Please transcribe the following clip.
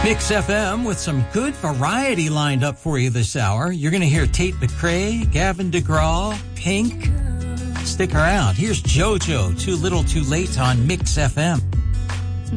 Mix FM with some good variety lined up for you this hour. You're going to hear Tate McRae, Gavin DeGraw, Pink. Stick around. Here's JoJo, Too Little Too Late on Mix FM.